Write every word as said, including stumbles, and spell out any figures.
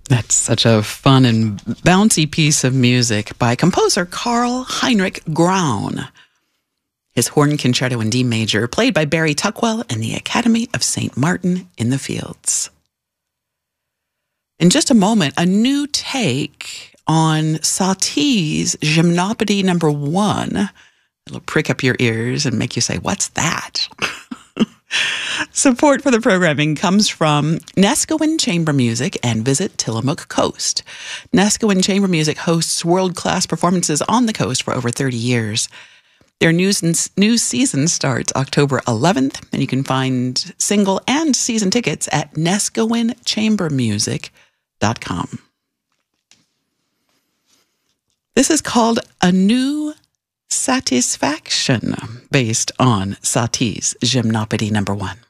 That's such a fun and bouncy piece of music by composer Karl Heinrich Graun. His Horn Concerto in D major, played by Barry Tuckwell and the Academy of Saint Martin in the Fields. In just a moment, a new take on Satie's Gymnopédie number one. It'll prick up your ears and make you say, what's that? Support for the programming comes from Neskowin Chamber Music and Visit Tillamook Coast. Neskowin Chamber Music hosts world-class performances on the coast for over thirty years. Their new, new season starts October eleventh, and you can find single and season tickets at neskowin chamber music dot com. This is called A New Satisfaction, based on Satie's Gymnopédie number one.